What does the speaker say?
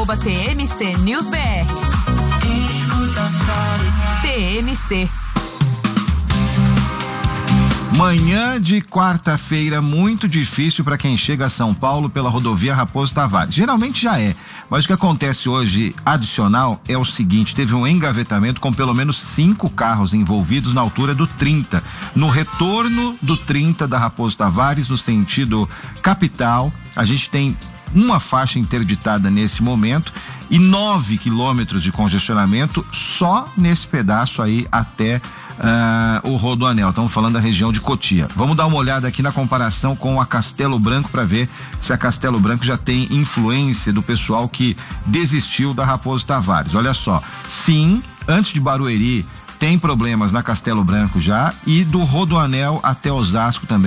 @TMC News BR. TMC. Manhã de quarta-feira muito difícil para quem chega a São Paulo pela rodovia Raposo Tavares. Geralmente já é, mas o que acontece hoje adicional é o seguinte: teve um engavetamento com pelo menos 5 carros envolvidos na altura do 30, no retorno do 30 da Raposo Tavares, no sentido capital. A gente tem uma faixa interditada nesse momento e 9 quilômetros de congestionamento só nesse pedaço aí até o Rodoanel. Estamos falando da região de Cotia. Vamos dar uma olhada aqui na comparação com a Castelo Branco para ver se a Castelo Branco já tem influência do pessoal que desistiu da Raposo Tavares. Olha só, sim, antes de Barueri tem problemas na Castelo Branco já, e do Rodoanel até Osasco também.